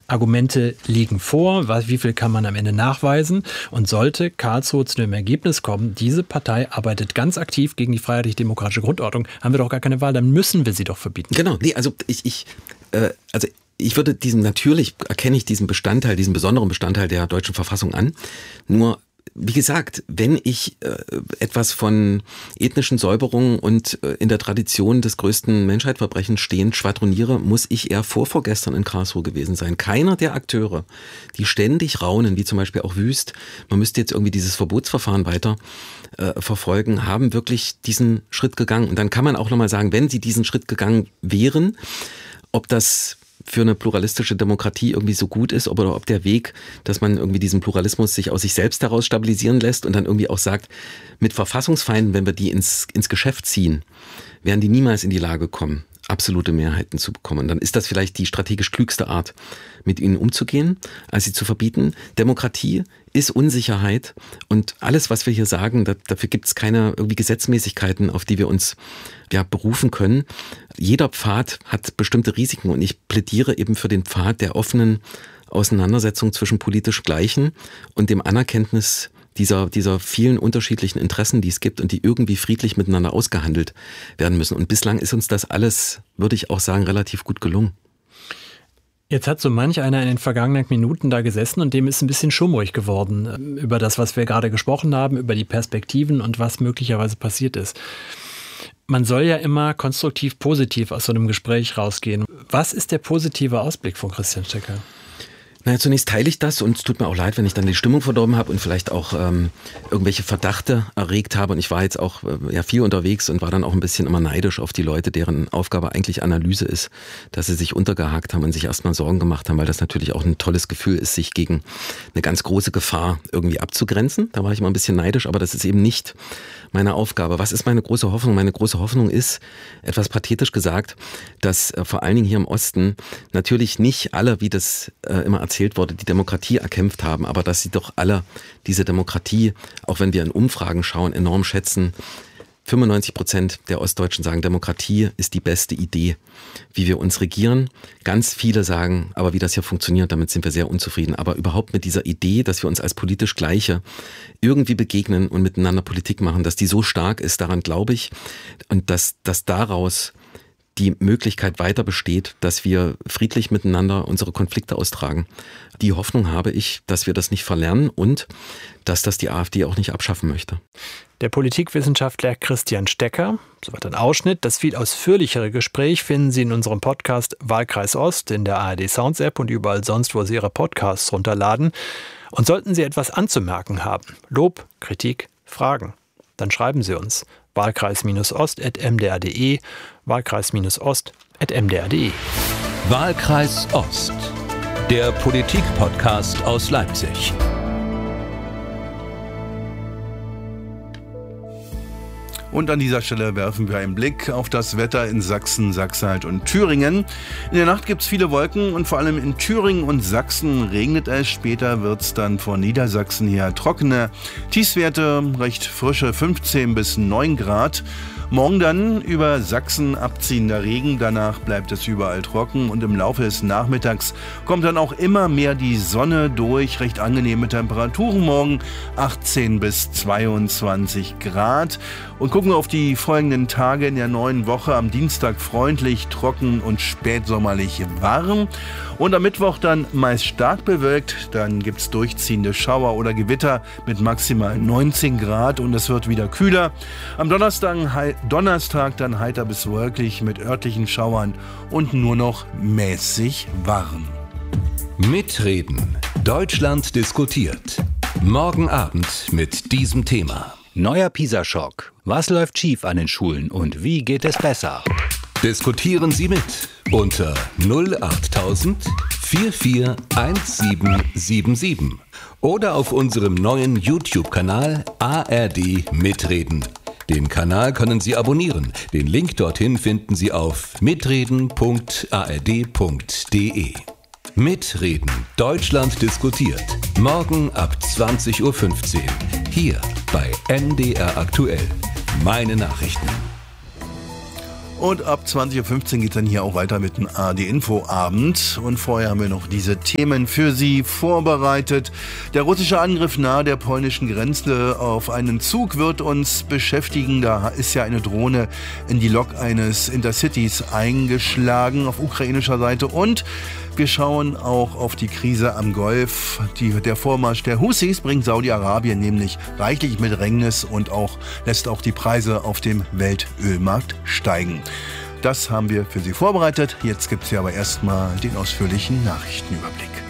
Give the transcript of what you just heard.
Argumente liegen vor, wie viel kann man am Ende nachweisen und sollte Karlsruhe zu dem Ergebnis kommen, diese Partei arbeitet ganz aktiv gegen die freiheitlich-demokratische Grundordnung, haben wir doch gar keine Wahl, dann müssen wir sie doch verbieten. Genau, nee, also ich würde natürlich erkenne ich diesen besonderen Bestandteil der deutschen Verfassung an, nur wie gesagt, wenn ich etwas von ethnischen Säuberungen und in der Tradition des größten Menschheitsverbrechens stehend schwadroniere, muss ich eher vorgestern in Karlsruhe gewesen sein. Keiner der Akteure, die ständig raunen, wie zum Beispiel auch Wüst, man müsste jetzt irgendwie dieses Verbotsverfahren weiter verfolgen, haben wirklich diesen Schritt gegangen. Und dann kann man auch nochmal sagen, wenn sie diesen Schritt gegangen wären, ob das für eine pluralistische Demokratie irgendwie so gut ist, oder ob der Weg, dass man irgendwie diesen Pluralismus sich aus sich selbst heraus stabilisieren lässt und dann irgendwie auch sagt, mit Verfassungsfeinden, wenn wir die ins Geschäft ziehen, werden die niemals in die Lage kommen, absolute Mehrheiten zu bekommen. Dann ist das vielleicht die strategisch klügste Art, mit ihnen umzugehen, als sie zu verbieten. Demokratie ist Unsicherheit und alles, was wir hier sagen, dafür gibt es keine irgendwie Gesetzmäßigkeiten, auf die wir uns berufen können. Jeder Pfad hat bestimmte Risiken und ich plädiere eben für den Pfad der offenen Auseinandersetzung zwischen politisch Gleichen und dem Anerkenntnis dieser vielen unterschiedlichen Interessen, die es gibt und die irgendwie friedlich miteinander ausgehandelt werden müssen. Und bislang ist uns das alles, würde ich auch sagen, relativ gut gelungen. Jetzt hat so manch einer in den vergangenen Minuten da gesessen und dem ist ein bisschen schummrig geworden über das, was wir gerade gesprochen haben, über die Perspektiven und was möglicherweise passiert ist. Man soll ja immer konstruktiv positiv aus so einem Gespräch rausgehen. Was ist der positive Ausblick von Christian Stecker? Naja, zunächst teile ich das und es tut mir auch leid, wenn ich dann die Stimmung verdorben habe und vielleicht auch irgendwelche Verdachte erregt habe. Und ich war jetzt auch viel unterwegs und war dann auch ein bisschen immer neidisch auf die Leute, deren Aufgabe eigentlich Analyse ist, dass sie sich untergehakt haben und sich erstmal Sorgen gemacht haben, weil das natürlich auch ein tolles Gefühl ist, sich gegen eine ganz große Gefahr irgendwie abzugrenzen. Da war ich immer ein bisschen neidisch, aber das ist eben nicht meine Aufgabe. Was ist meine große Hoffnung? Meine große Hoffnung ist, etwas pathetisch gesagt, dass vor allen Dingen hier im Osten natürlich nicht alle, wie das immer erzählt wurde, die Demokratie erkämpft haben, aber dass sie doch alle diese Demokratie, auch wenn wir in Umfragen schauen, enorm schätzen. 95% der Ostdeutschen sagen, Demokratie ist die beste Idee, wie wir uns regieren. Ganz viele sagen, aber wie das hier funktioniert, damit sind wir sehr unzufrieden. Aber überhaupt mit dieser Idee, dass wir uns als politisch Gleiche irgendwie begegnen und miteinander Politik machen, dass die so stark ist, daran glaube ich. Und dass daraus die Möglichkeit weiter besteht, dass wir friedlich miteinander unsere Konflikte austragen. Die Hoffnung habe ich, dass wir das nicht verlernen und dass das die AfD auch nicht abschaffen möchte. Der Politikwissenschaftler Christian Stecker, soweit ein Ausschnitt. Das viel ausführlichere Gespräch finden Sie in unserem Podcast Wahlkreis Ost in der ARD Sounds App und überall sonst, wo Sie Ihre Podcasts runterladen. Und sollten Sie etwas anzumerken haben, Lob, Kritik, Fragen, dann schreiben Sie uns. Wahlkreis-ost@mdr.de, Wahlkreis-ost@mdr.de. Wahlkreis Ost, der Politik-Podcast aus Leipzig. Und an dieser Stelle werfen wir einen Blick auf das Wetter in Sachsen, Sachsen-Anhalt und Thüringen. In der Nacht gibt es viele Wolken und vor allem in Thüringen und Sachsen regnet es. Später wird es dann von Niedersachsen her trockener. Tiefstwerte recht frische 15 bis 9 Grad. Morgen dann über Sachsen abziehender Regen, danach bleibt es überall trocken und im Laufe des Nachmittags kommt dann auch immer mehr die Sonne durch. Recht angenehme Temperaturen morgen, 18 bis 22 Grad. Und gucken wir auf die folgenden Tage in der neuen Woche. Am Dienstag freundlich, trocken und spätsommerlich warm. Und am Mittwoch dann meist stark bewölkt. Dann gibt es durchziehende Schauer oder Gewitter mit maximal 19 Grad und es wird wieder kühler. Am Donnerstag dann heiter bis wolkig mit örtlichen Schauern und nur noch mäßig warm. Mitreden. Deutschland diskutiert. Morgen Abend mit diesem Thema. Neuer PISA-Schock. Was läuft schief an den Schulen und wie geht es besser? Diskutieren Sie mit unter 08000 441777 oder auf unserem neuen YouTube-Kanal ARD Mitreden. Den Kanal können Sie abonnieren. Den Link dorthin finden Sie auf mitreden.ard.de. Mitreden. Deutschland diskutiert. Morgen ab 20:15 Uhr. Hier bei MDR aktuell. Meine Nachrichten. Und ab 20.15 Uhr geht es dann hier auch weiter mit dem ARD-Info-Abend. Und vorher haben wir noch diese Themen für Sie vorbereitet. Der russische Angriff nahe der polnischen Grenze auf einen Zug wird uns beschäftigen. Da ist ja eine Drohne in die Lok eines Intercitys eingeschlagen auf ukrainischer Seite. Und wir schauen auch auf die Krise am Golf. Der Vormarsch der Houthis bringt Saudi-Arabien nämlich reichlich mit Bedrängnis und lässt auch die Preise auf dem Weltölmarkt steigen. Das haben wir für Sie vorbereitet. Jetzt gibt es ja aber erstmal den ausführlichen Nachrichtenüberblick.